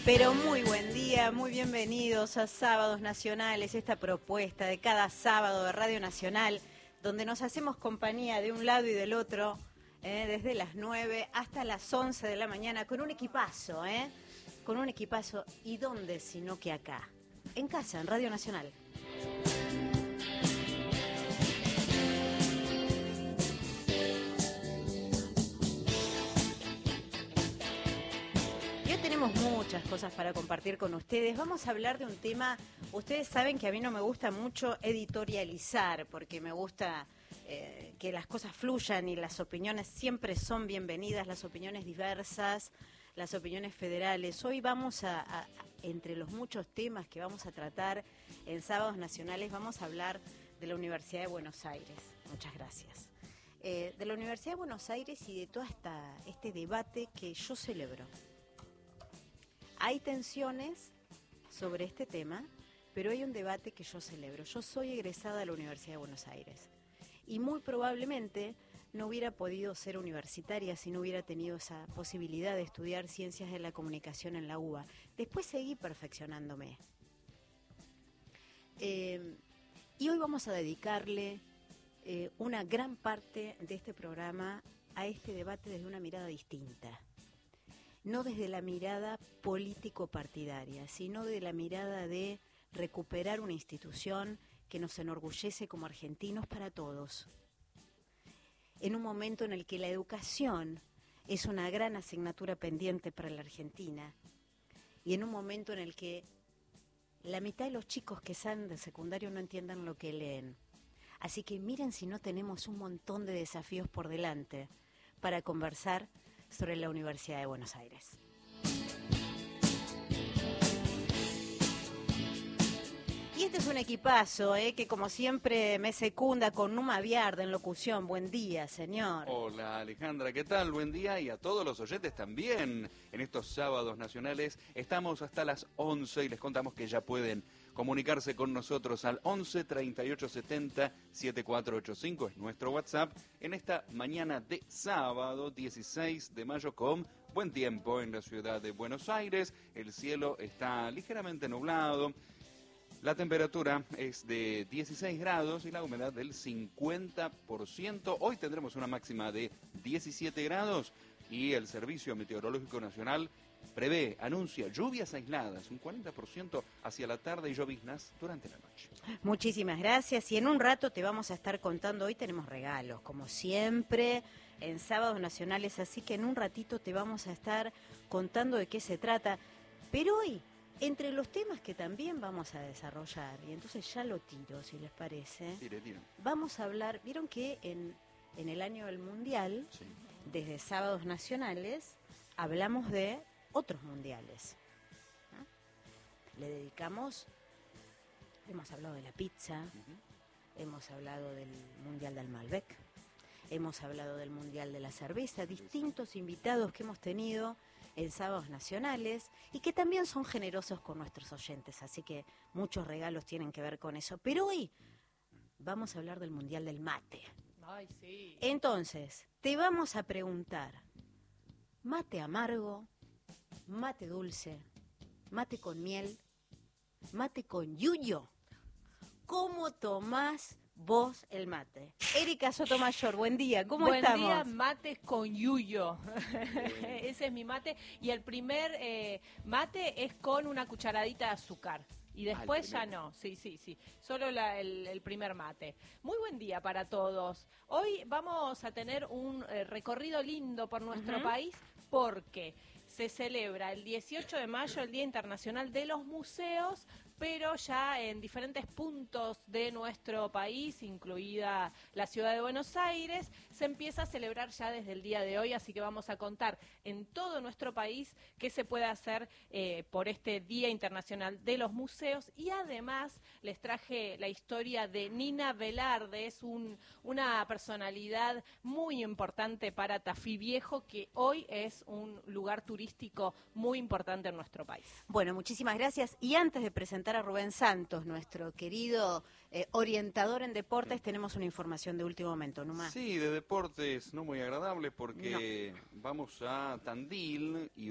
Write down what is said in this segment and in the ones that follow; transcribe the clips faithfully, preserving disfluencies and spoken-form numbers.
Pero muy buen día, muy bienvenidos a Sábados Nacionales, esta propuesta de cada sábado de Radio Nacional, donde nos hacemos compañía de un lado y del otro, eh, desde las nueve hasta las once de la mañana, con un equipazo, ¿eh? Con un equipazo, ¿y dónde sino que acá? En casa, en Radio Nacional. Tenemos muchas cosas para compartir con ustedes. Vamos a hablar de un tema, ustedes saben que a mí no me gusta mucho editorializar, porque me gusta eh, que las cosas fluyan y las opiniones siempre son bienvenidas, las opiniones diversas, las opiniones federales. Hoy vamos a, a entre los muchos temas que vamos a tratar en Sábados Nacionales, vamos a hablar de la Universidad de Buenos Aires. Muchas gracias. Eh, de la Universidad de Buenos Aires y de todo esta, este debate que yo celebro. Hay tensiones sobre este tema, pero hay un debate que yo celebro. Yo soy egresada de la Universidad de Buenos Aires y muy probablemente no hubiera podido ser universitaria si no hubiera tenido esa posibilidad de estudiar Ciencias de la Comunicación en la U B A. Después seguí perfeccionándome. Eh, y hoy vamos a dedicarle eh, una gran parte de este programa a este debate desde una mirada distinta. No desde la mirada político-partidaria, sino de la mirada de recuperar una institución que nos enorgullece como argentinos para todos. En un momento en el que la educación es una gran asignatura pendiente para la Argentina y en un momento en el que la mitad de los chicos que salen del secundario no entiendan lo que leen. Así que miren si no tenemos un montón de desafíos por delante para conversar sobre la Universidad de Buenos Aires. Y este es un equipazo, ¿eh? Que como siempre me secunda con Numa Viarda en locución. Buen día, señor. Hola, Alejandra, ¿qué tal? Buen día, y a todos los oyentes también. En estos sábados nacionales estamos hasta las once y les contamos que ya pueden comunicarse con nosotros al once, treinta y ocho, setenta, setenta y cuatro ochenta y cinco, es nuestro WhatsApp, en esta mañana de sábado dieciséis de mayo con buen tiempo en la ciudad de Buenos Aires. El cielo está ligeramente nublado, la temperatura es de dieciséis grados y la humedad del cincuenta por ciento. Hoy tendremos una máxima de diecisiete grados y el Servicio Meteorológico Nacional prevé, anuncia lluvias aisladas, un cuarenta por ciento hacia la tarde y lloviznas durante la noche. Muchísimas gracias, y en un rato te vamos a estar contando, hoy tenemos regalos, como siempre, en Sábados Nacionales, así que en un ratito te vamos a estar contando de qué se trata. Pero hoy, entre los temas que también vamos a desarrollar, y entonces ya lo tiro, si les parece, Tire, tire. Vamos a hablar, vieron que en, en el año del Mundial, sí, desde Sábados Nacionales, hablamos de otros mundiales, ¿no? Le dedicamos, hemos hablado de la pizza, uh-huh. hemos hablado del Mundial del Malbec, hemos hablado del Mundial de la cerveza, distintos invitados que hemos tenido en Sábados Nacionales y que también son generosos con nuestros oyentes, así que muchos regalos tienen que ver con eso. Pero hoy vamos a hablar del Mundial del Mate. Ay, sí. Entonces, te vamos a preguntar, ¿mate amargo? ¿Mate dulce? ¿Mate con miel? ¿Mate con yuyo? ¿Cómo tomás vos el mate? Erika Sotomayor, buen día, ¿cómo buen estamos? Buen día, mates con yuyo. Ese es mi mate. Y el primer eh, mate es con una cucharadita de azúcar. Y después ah, ya no, sí, sí, sí, solo la, el, el primer mate. Muy buen día para todos. Hoy vamos a tener un eh, recorrido lindo por nuestro uh-huh. país porque se celebra el dieciocho de mayo, el Día Internacional de los Museos, pero ya en diferentes puntos de nuestro país, incluida la ciudad de Buenos Aires, se empieza a celebrar ya desde el día de hoy, así que vamos a contar en todo nuestro país qué se puede hacer eh, por este Día Internacional de los Museos. Y además les traje la historia de Nina Velarde, es un, una personalidad muy importante para Tafí Viejo, que hoy es un lugar turístico muy importante en nuestro país. Bueno, muchísimas gracias. Y antes de presentar a Rubén Santos, nuestro querido eh, orientador en deportes, tenemos una información de último momento, Numa. Sí, de deportes no muy agradable porque no. vamos a Tandil y uno habla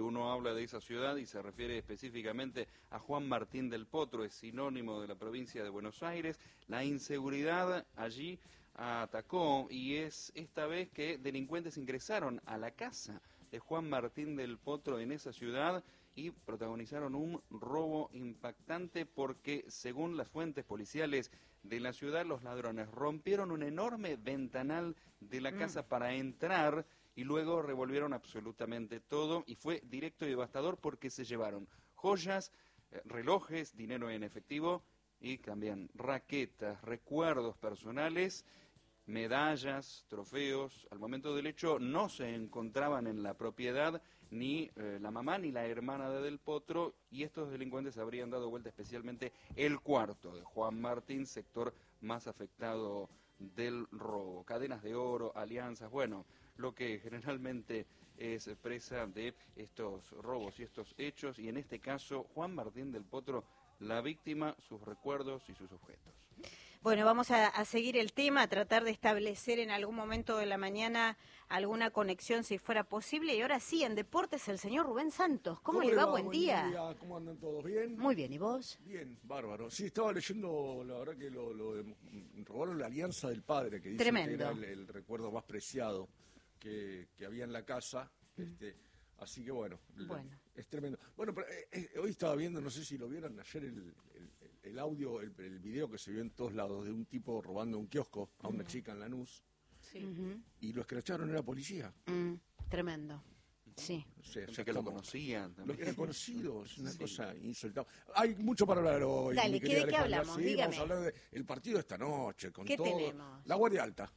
habla de esa ciudad y se refiere específicamente a Juan Martín del Potro, es sinónimo de la provincia de Buenos Aires. La inseguridad allí atacó y es esta vez que delincuentes ingresaron a la casa de Juan Martín del Potro en esa ciudad y protagonizaron un robo impactante porque, según las fuentes policiales de la ciudad, los ladrones rompieron un enorme ventanal de la casa mm. para entrar y luego revolvieron absolutamente todo y fue directo y devastador porque se llevaron joyas, eh, relojes, dinero en efectivo y también raquetas, recuerdos personales, medallas, trofeos. Al momento del hecho no se encontraban en la propiedad ni eh, la mamá ni la hermana de Del Potro, y estos delincuentes habrían dado vuelta especialmente el cuarto de Juan Martín, sector más afectado del robo. Cadenas de oro, alianzas, bueno, lo que generalmente es presa de estos robos y estos hechos, y en este caso Juan Martín del Potro, la víctima, sus recuerdos y sus objetos. Bueno, vamos a, a seguir el tema, a tratar de establecer en algún momento de la mañana alguna conexión si fuera posible. Y ahora sí, en deportes, el señor Rubén Santos. ¿Cómo, ¿Cómo le va? va? Buen, Buen día. día. ¿Cómo andan todos? ¿Bien? Muy bien, ¿y vos? Bien, bárbaro. Sí, estaba leyendo, la verdad que lo, lo de, robaron la alianza del padre, que dice que era el, el recuerdo más preciado que, que había en la casa. Mm. Este, así que bueno, bueno, es tremendo. Bueno, pero eh, eh, hoy estaba viendo, no sé si lo vieron ayer, el... el el audio, el, el video que se vio en todos lados de un tipo robando un kiosco a una mm. chica en Lanús, sí. uh-huh. y lo escracharon era policía. Mm, tremendo, sí. O sea, o sea que lo conocían también. Lo era conocido, es una sí. cosa insoltable. Hay mucho para hablar hoy. Dale, ¿qué, ¿de qué hablamos? Sí, dígame. Vamos a hablar del partido de esta noche, con ¿Qué todo. tenemos? La Guardia Alta.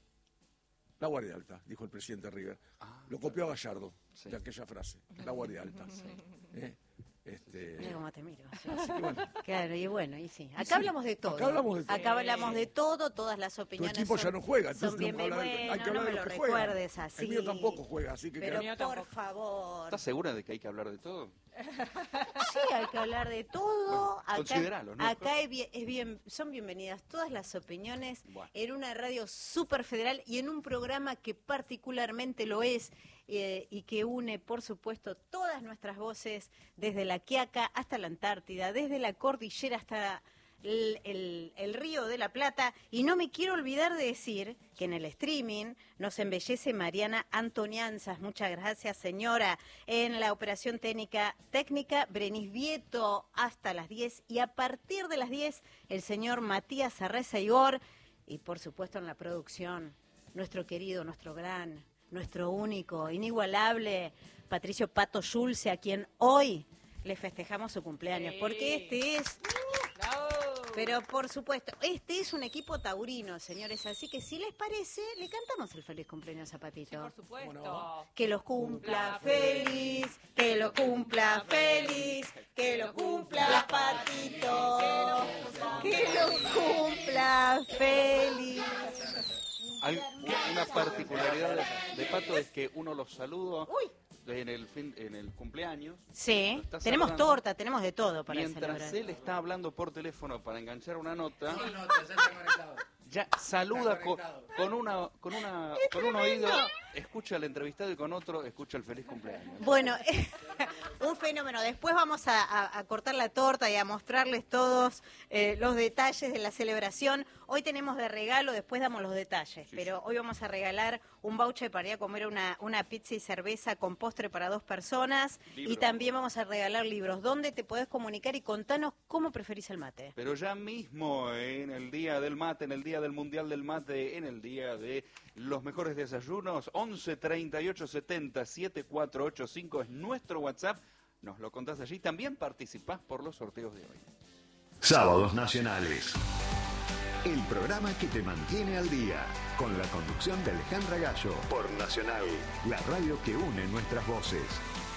La Guardia Alta, dijo el presidente River. Ah, lo copió a Gallardo, sí. de aquella frase. La Guardia Alta. Sí. ¿Eh? Este... Mira cómo te miro. Sí. Así que bueno. Claro, y bueno, y sí. Acá sí, hablamos de todo. Acá hablamos de todo. Acá hablamos de todo, todas las opiniones. Tu equipo son, ya no juega, entonces son bien no hablar de, bueno, hay que hablar no me de lo los que recuerdes juegan. así. El mío tampoco juega, así que... Pero queda... por favor. ¿Estás segura de que hay que hablar de todo? Sí, hay que hablar de todo. Bueno, consideralo, ¿no? Acá es bien, es bien, son bienvenidas todas las opiniones bueno. en una radio súper federal y en un programa que particularmente lo es eh, y que une, por supuesto, todas nuestras voces, desde la Quiaca hasta la Antártida, desde la cordillera hasta El, el, el Río de la Plata. Y no me quiero olvidar de decir que en el streaming nos embellece Mariana Antonianzas, muchas gracias señora, en la operación técnica, técnica Brenis Vieto hasta las diez, y a partir de las diez el señor Matías Arreza Igor, y por supuesto en la producción nuestro querido, nuestro gran, nuestro único, inigualable Patricio Pato Schulze, a quien hoy le festejamos su cumpleaños, sí. porque este es... Pero por supuesto, este es un equipo taurino, señores, así que si les parece, le cantamos el feliz cumpleaños a Patito. Sí, por supuesto. Que lo cumpla feliz, que lo cumpla feliz, que lo cumpla Patito, que lo cumpla feliz. Hay una particularidad de, de Pato es que uno los saluda en el fin, en el cumpleaños. Sí, tenemos torta, tenemos de todo para mientras celebrar. Él está hablando por teléfono para enganchar una nota. Ya saluda con, con una con una con un oído, escucha al entrevistado y con otro escucha el feliz cumpleaños. Bueno, un fenómeno. Después vamos a, a, a cortar la torta y a mostrarles todos eh, los detalles de la celebración. Hoy tenemos de regalo, después damos los detalles, sí, pero sí. hoy vamos a regalar un voucher para ir a comer una, una pizza y cerveza con postre para dos personas. Libro. Y también vamos a regalar libros. ¿Dónde te podés comunicar? Y contanos cómo preferís el mate. Pero ya mismo, en el día del mate, en el día del Mundial del Mate, en el día de los mejores desayunos, once treinta y ocho setenta setenta y cuatro ochenta y cinco es nuestro WhatsApp. Nos lo contás allí. También participás por los sorteos de hoy. Sábados Nacionales. El programa que te mantiene al día. Con la conducción de Alejandra Gallo. Por Nacional. La radio que une nuestras voces.